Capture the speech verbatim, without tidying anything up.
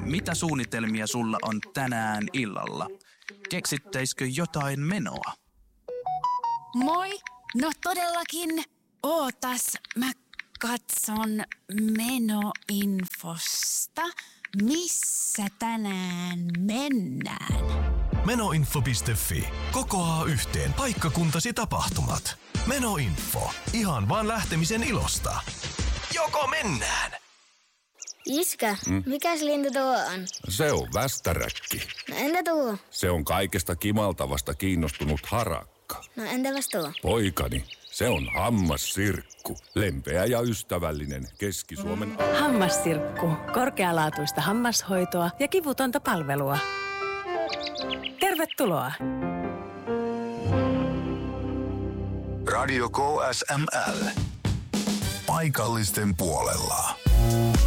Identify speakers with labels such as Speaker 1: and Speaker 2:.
Speaker 1: Mitä suunnitelmia sulla on tänään illalla? Keksittäisikö jotain menoa?
Speaker 2: Moi! No todellakin. Ootas, mä katson menoinfosta. Missä tänään mennään?
Speaker 3: Menoinfo piste fi. Kokoaa yhteen paikkakuntasi tapahtumat. Menoinfo. Ihan vaan lähtemisen ilosta. Joko mennään?
Speaker 4: Iskä, mm? mikäs lintu tuo on?
Speaker 5: Se on västäräkki.
Speaker 4: No entä tuo?
Speaker 5: Se on kaikesta kimaltavasta kiinnostunut harakka.
Speaker 4: No entäpäs tuo?
Speaker 5: Poikani, se on hammassirkku. Lempeä ja ystävällinen Keski-Suomen...
Speaker 6: Hammassirkku. Korkealaatuista hammashoitoa ja kivutonta palvelua. Tervetuloa!
Speaker 3: Radio K S M L. Paikallisten puolella.